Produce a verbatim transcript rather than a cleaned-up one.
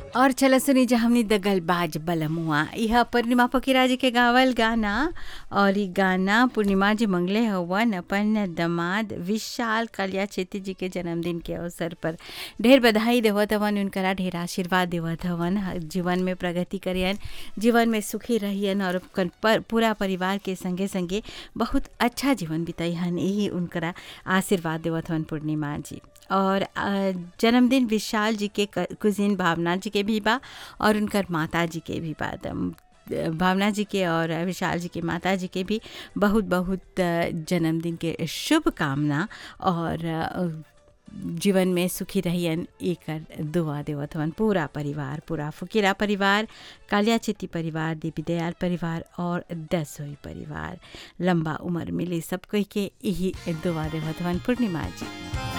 और चल सुनी जा हमनी दगलबाज बलमुआ यह पूर्णिमा फकीरा जी के गावल गाना। और ई गाना पूर्णिमा जी मंगले हवन अपन दमाद विशाल कालिया चेती जी के जन्मदिन के अवसर पर। ढेर बधाई देवत हवन, उनकरा ढेर आशीर्वाद देवत हवन, जीवन में प्रगति करियन, जीवन में सुखी रहियन और पर, पूरा परिवार के संगे संगे बहुत अच्छा जीवन बिताइहन, यही उनकरा आशीर्वाद देवत हवन पूर्णिमा जी। और जन्मदिन विशाल जी के कुजिन भावना जी के भी बा और उनकर माता जी के भी बा। भावना जी के और विशाल जी के माता जी के भी बहुत बहुत जन्मदिन के शुभकामना और जीवन में सुखी रहियन एकर दुआ देवत हवन पूरा परिवार, पूरा फुकेरा परिवार, कालिया चेती परिवार, देवी दयाल परिवार और दसोई परिवार। लंबा उम्र मिले सब कोई के यही दुआ देवत हवन पूर्णिमा जी।